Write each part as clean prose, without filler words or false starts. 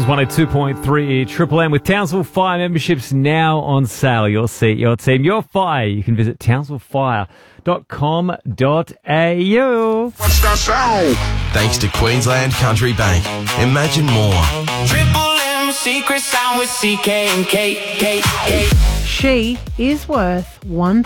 102.3 Triple M with Townsville Fire memberships now on sale. Your seat, your team, your fire. You can visit townsvillefire.com.au. What's that sound? Thanks to Queensland Country Bank. Imagine more. Triple M secret sound with CK and Kate. She is worth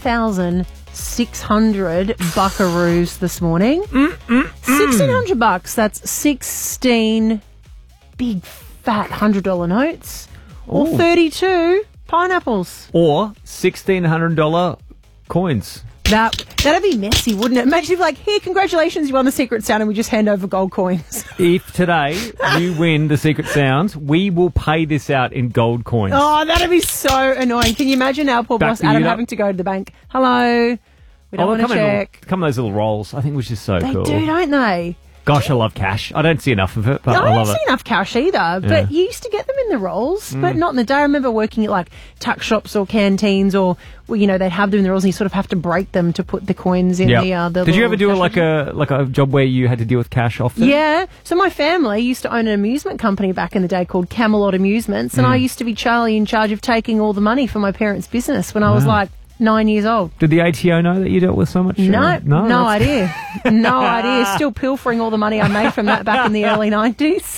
1,600 buckaroos this morning. 1,600 bucks. That's 16 big fat $100 notes, or 32 pineapples, Or $1,600 coins. That'd be messy, wouldn't it? Imagine if, like, here, congratulations, you won the secret sound, and we just hand over gold coins. If today you win the secret sounds, we will pay this out in gold coins. Oh, that'd be so annoying. Can you imagine our poor boss Adam having to go to the bank? Hello, we don't want to check. Come in those little rolls, I think, which is so They cool. do, don't they? Gosh, I love cash. I don't see enough of it, but I I love don't it. see enough cash either, but you used to get them in the rolls, but not in the day. I remember working at, like, tuck shops or canteens, or, well, you know, they'd have them in the rolls and you sort of have to break them to put the coins in the Did you ever do cash a job where you had to deal with cash often? Yeah. So my family used to own an amusement company back in the day called Camelot Amusements, and I used to be Charlie in charge of taking all the money for my parents' business when I was like 9 years old. Did the ATO know that you dealt with so much? No That's- idea. No idea. Still pilfering all the money I made from that back in the early 90s.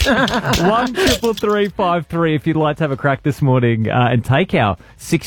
13353 if you'd like to have a crack this morning and take our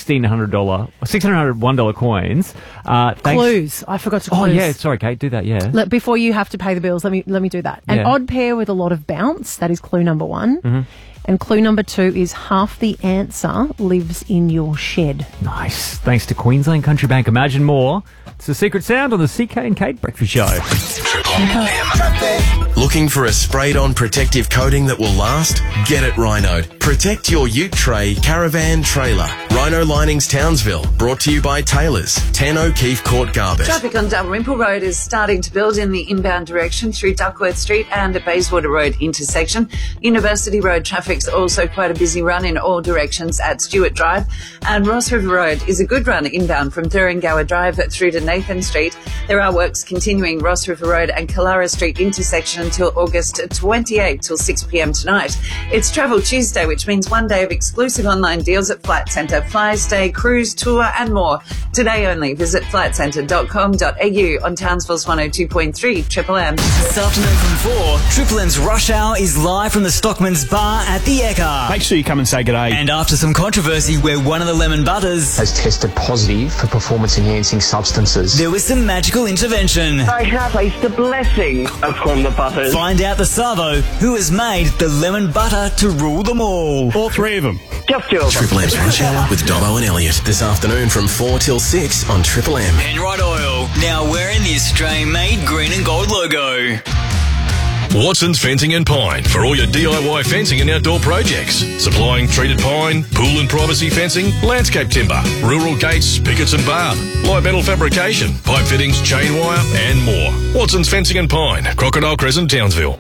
$1,601 coins. Clues. I forgot to clues. Oh, yeah. Sorry, Kate. Do that, yeah. Look, before you have to pay the bills, let me do that. An odd pair with a lot of bounce. That is clue number one. Mm-hmm. And clue number two is half the answer lives in your shed. Nice. Thanks to Queensland Country Bank. Imagine more. It's the Secret Sound on the CK and Kate Breakfast Show. Triple M. Looking for a sprayed-on protective coating that will last? Get it Rhino. Protect your ute tray, caravan, trailer. Rhino Linings Townsville. Brought to you by Taylors. 10 O'Keefe Court Garbett. Traffic on Dalrymple Road is starting to build in the inbound direction through Duckworth Street and at Bayswater Road intersection. University Road traffic's also quite a busy run in all directions at Stewart Drive. And Ross River Road is a good run inbound from Thuringowa Drive through to Nathan Street. There are works continuing Ross River Road and Killara Street intersection until August 28 till 6 p.m. tonight. It's Travel Tuesday, which means one day of exclusive online deals at Flight Centre, fly, stay, cruise, tour and more. Today only, visit flightcentre.com.au on Townsville's 102.3 Triple M. This afternoon from 4, Triple M's Rush Hour is live from the Stockman's Bar at the Ekka. Make sure you come and say g'day. And after some controversy where one of the lemon butters has tested positive for performance-enhancing substances, there was some magical intervention. I have tasted the blessing from the butters. Find out the Savo who has made the lemon butter to rule them all. All three of them. Just two of them. Triple M's Rush Hour with Dobbo and Elliot. This afternoon from 4 till 6 on Triple M. Penrite Oil, now wearing the Australian-made green and gold logo. Watson's Fencing and Pine for all your DIY fencing and outdoor projects. Supplying treated pine, pool and privacy fencing, landscape timber, rural gates, pickets and bar, light metal fabrication, pipe fittings, chain wire and more. Watson's Fencing and Pine, Crocodile Crescent, Townsville.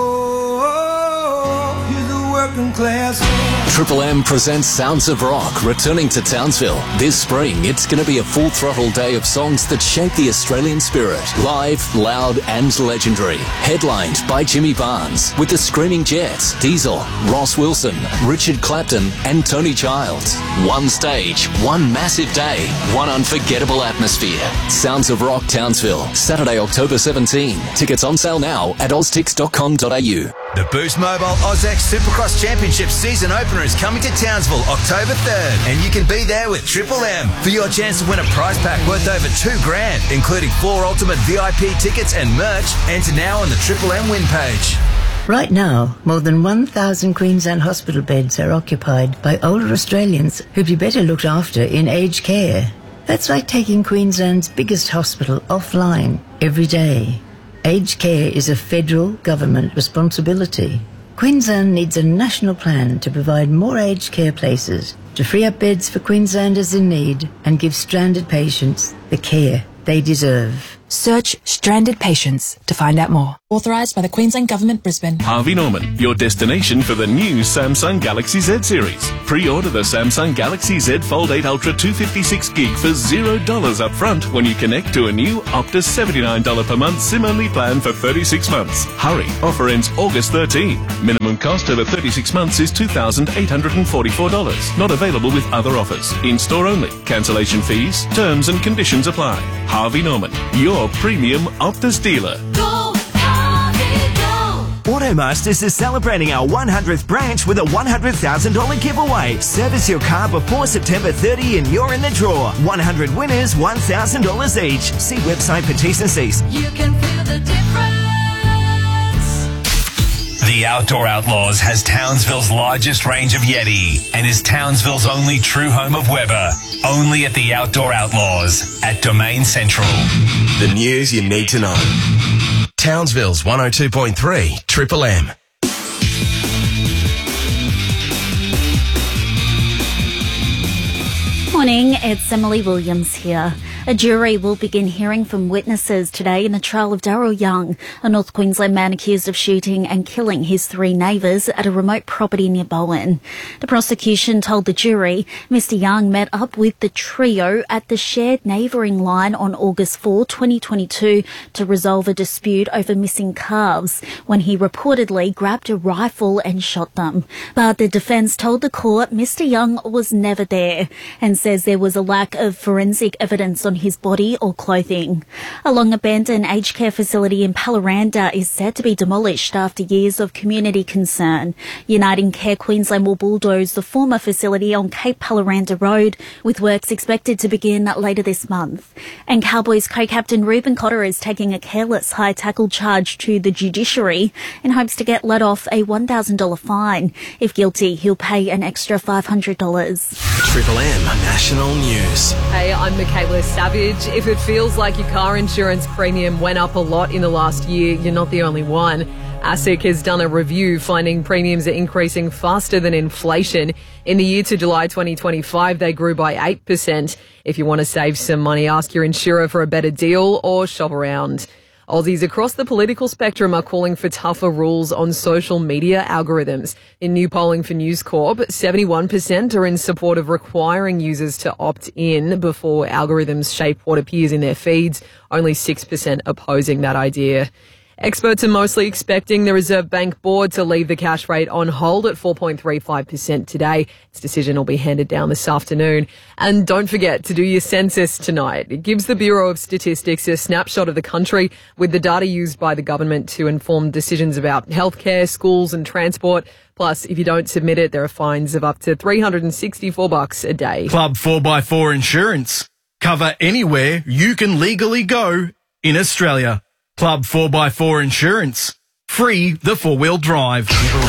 Triple M presents Sounds of Rock returning to Townsville. This spring, it's going to be a full-throttle day of songs that shape the Australian spirit. Live, loud and legendary. Headlined by Jimmy Barnes with the Screaming Jets, Diesel, Ross Wilson, Richard Clapton and Tony Childs. One stage, one massive day, one unforgettable atmosphere. Sounds of Rock Townsville, Saturday, October 17. Tickets on sale now at oztix.com.au. The Boost Mobile AUSX Supercross Championship season opener is coming to Townsville October 3rd, and you can be there with Triple M for your chance to win a prize pack worth over $2,000, including 4 ultimate VIP tickets and merch. Enter now on the Triple M win page. Right now, more than 1,000 Queensland hospital beds are occupied by older Australians who'd be better looked after in aged care. That's like taking Queensland's biggest hospital offline every day. Aged care is a federal government responsibility. Queensland needs a national plan to provide more aged care places, to free up beds for Queenslanders in need and give stranded patients the care they deserve. Search Stranded Patients to find out more. Authorised by the Queensland Government, Brisbane. Harvey Norman, your destination for the new Samsung Galaxy Z series. Pre-order the Samsung Galaxy Z Fold 8 Ultra 256GB for $0 up front when you connect to a new Optus $79 per month SIM-only plan for 36 months. Hurry, offer ends August 13. Minimum cost over 36 months is $2,844. Not available with other offers. In-store only. Cancellation fees, terms and conditions apply. Harvey Norman, your premium Optus dealer. Automasters is celebrating our 100th branch with a $100,000 giveaway. Service your car before September 30 and you're in the draw. 100 winners, $1,000 each. See website for T's and C's. You can feel the difference. The Outdoor Outlaws has Townsville's largest range of Yeti and is Townsville's only true home of Weber. Only at the Outdoor Outlaws at Domain Central. The news you need to know. Townsville's 102.3 Triple M. Morning, it's Emily Williams here. A jury will begin hearing from witnesses today in the trial of Daryl Young, a North Queensland man accused of shooting and killing his 3 neighbours at a remote property near Bowen. The prosecution told the jury Mr Young met up with the trio at the shared neighbouring line on August 4, 2022 to resolve a dispute over missing calves when he reportedly grabbed a rifle and shot them. But the defence told the court Mr Young was never there and says there was a lack of forensic evidence on his body or clothing. A long-abandoned aged care facility in Pallaranda is said to be demolished after years of community concern. Uniting Care Queensland will bulldoze the former facility on Cape Pallaranda Road, with works expected to begin later this month. And Cowboys co-captain Ruben Cotter is taking a careless high tackle charge to the judiciary in hopes to get let off a $1,000 fine. If guilty, he'll pay an extra $500. Triple M National News. Hey, I'm Michaela Savage. If it feels like your car insurance premium went up a lot in the last year, you're not the only one. ASIC has done a review finding premiums are increasing faster than inflation. In the year to July 2025, they grew by 8%. If you want to save some money, ask your insurer for a better deal or shop around. Aussies across the political spectrum are calling for tougher rules on social media algorithms. In new polling for News Corp, 71% are in support of requiring users to opt in before algorithms shape what appears in their feeds. Only 6% opposing that idea. Experts are mostly expecting the Reserve Bank Board to leave the cash rate on hold at 4.35% today. Its decision will be handed down this afternoon. And don't forget to do your census tonight. It gives the Bureau of Statistics a snapshot of the country with the data used by the government to inform decisions about healthcare, schools and transport. Plus, if you don't submit it, there are fines of up to $364 a day. Club 4x4 Insurance. Cover anywhere you can legally go in Australia. Club 4x4 Insurance. Free the 4-wheel drive.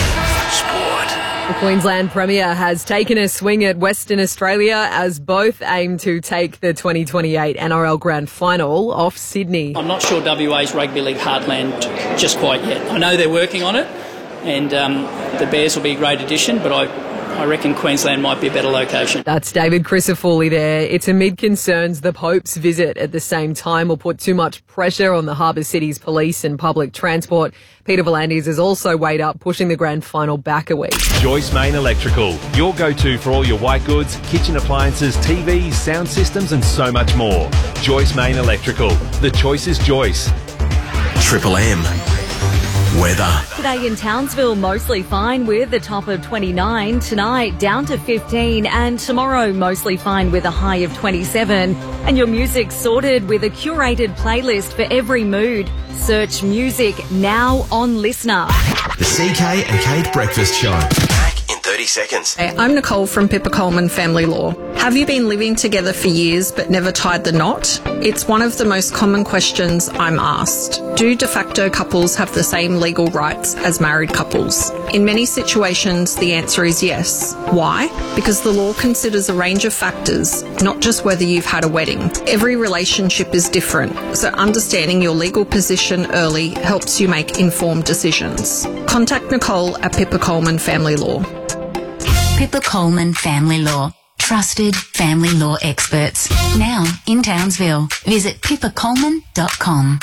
The Queensland Premier has taken a swing at Western Australia as both aim to take the 2028 NRL Grand Final off Sydney. I'm not sure WA's Rugby League heartland just quite yet. I know they're working on it, and the Bears will be a great addition, but I reckon Queensland might be a better location. That's David Crisafulli there. It's amid concerns the Pope's visit at the same time will put too much pressure on the Harbour City's police and public transport. Peter V'landys has also weighed up pushing the grand final back a week. Joyce Main Electrical, your go-to for all your white goods, kitchen appliances, TVs, sound systems and so much more. Joyce Main Electrical. The choice is Joyce. Triple M. Weather. Today in Townsville, mostly fine with a top of 29. Tonight, down to 15. And tomorrow, mostly fine with a high of 27. And your music sorted with a curated playlist for every mood. Search music now on Listener. The CK and Kate Breakfast Show. Back in 30 seconds. Hey, I'm Nicole from Pippa Coleman Family Law. Have you been living together for years but never tied the knot? It's one of the most common questions I'm asked. Do de facto couples have the same legal rights as married couples? In many situations, the answer is yes. Why? Because the law considers a range of factors, not just whether you've had a wedding. Every relationship is different, so understanding your legal position early helps you make informed decisions. Contact Nicole at Pippa Coleman Family Law. Pippa Coleman Family Law. trusted family law experts. Now in Townsville. Visit pippacoleman.com.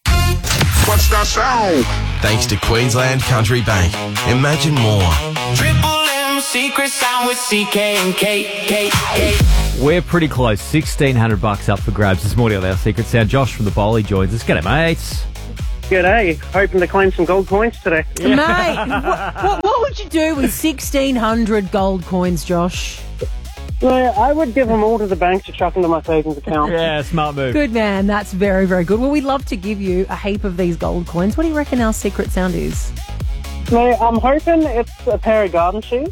What's that sound? Thanks to Queensland Country Bank. Imagine more. Triple M secret sound with CK and K. We're pretty close. $1,600 up for grabs this morning on our Secret Sound. Josh from the Bowley joins us. G'day, mates. G'day. Hoping to claim some gold coins today. Mate, what would you do with 1,600 gold coins, Josh? Well, I would give them all to the bank to chuck into my savings account. Yeah, smart move. Good man. That's very, very good. Well, we'd love to give you a heap of these gold coins. What do you reckon our secret sound is? No, I'm hoping it's a pair of garden shoes.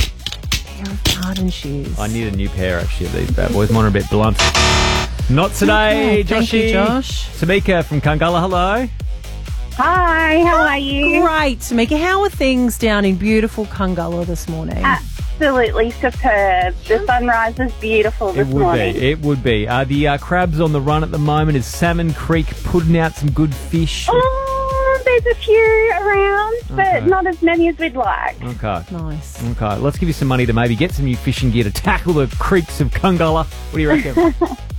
Pair of garden shoes. I need a new pair, actually, of these bad boys. Mine are a bit blunt. Not today, Okay, thank you, Joshy. Josh. Tamika from Kungala, hello. Hi, how are you? Great, Tamika. How are things down in beautiful Kungala this morning? Absolutely superb. The sunrise is beautiful this morning. It would be. The crabs on the run at the moment is Salmon Creek putting out some good fish. Oh, there's a few around, but Okay. not as many as we'd like. Okay. Nice. Okay, let's give you some money to maybe get some new fishing gear to tackle the creeks of Kungala. What do you reckon?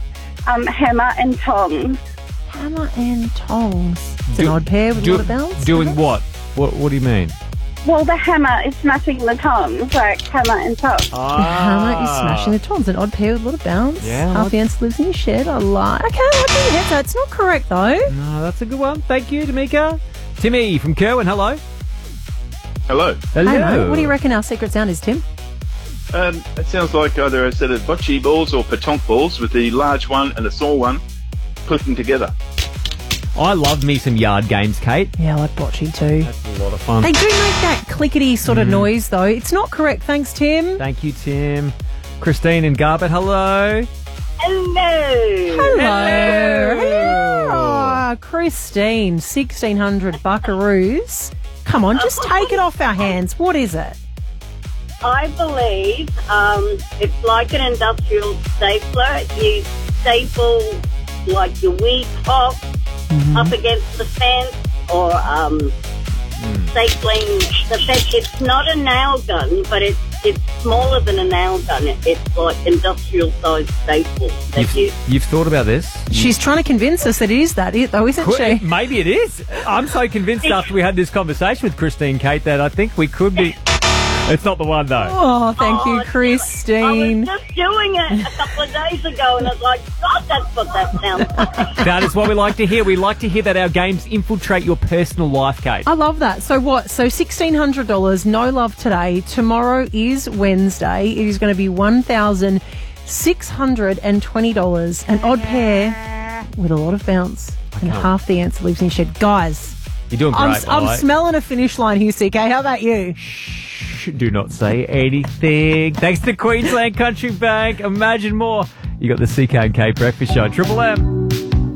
Hammer and tongs. Hammer and tongs. It's an odd pair with a lot of bells. Doing what? What do you mean? Well, the hammer is smashing the tongs, like hammer and tongs. The hammer is smashing the tongs. An odd pair with a lot of bounce. Yeah, Half the answer lives in your shed. I like. Okay, I like where your head's at. It's not correct, though. No, that's a good one. Thank you, Tamika. Timmy from Kerwin, hello. Hello. Hey, mate, what do you reckon our secret sound is, Tim? It sounds like either a set of bocce balls or petanque balls with the large one and the small one clicking together. I love me some yard games, Kate. Yeah, I like bocce too. That's a lot of fun. They do make that clickety sort of noise, though. It's not correct. Thanks, Tim. Thank you, Tim. Christine and Garbutt, hello. Hello. Hello. Oh, Christine, 1,600 buckaroos. Come on, just take it off our hands. What is it? I believe it's like an industrial stapler. You staple like your wheat top up against the fence or stapling the fence. It's not a nail gun, but it's smaller than a nail gun. It's like industrial size staple. You've thought about this? She's trying to convince us that it is that, though, isn't she? Maybe it is. I'm so convinced after we had this conversation with Christine, Kate, that I think we could be... It's not the one, though. Oh, thank you, Christine. I was just doing it a couple of days ago, and I was like, God, that's what that sounds like. That is what we like to hear. We like to hear that our games infiltrate your personal life, Kate. I love that. So what? So $1,600, no love today. Tomorrow is Wednesday. It is going to be $1,620. An odd pair with a lot of bounce. And half the answer lives in your shed. Guys. You're doing great, I'm smelling a finish line here, CK. How about you? Do not say anything. Thanks to Queensland Country Bank. Imagine more. You got the CK and K Breakfast Show. Triple M.